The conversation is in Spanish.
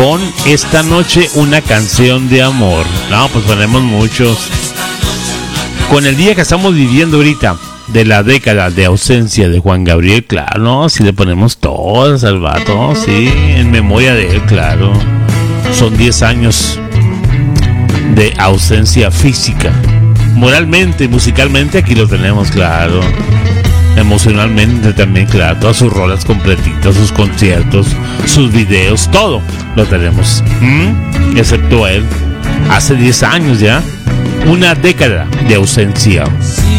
Pon esta noche una canción de amor. No, pues ponemos muchos. Con el día que estamos viviendo ahorita, de la década de ausencia de Juan Gabriel, claro, no, si le ponemos todas al vato, sí, en memoria de él, claro. Son 10 años de ausencia física. Moralmente, musicalmente, aquí lo tenemos, claro. Emocionalmente también, claro. Todas sus rolas completitas, sus conciertos, sus videos, todo lo tenemos. Excepto él. Hace 10 años ya. Una década de ausencia.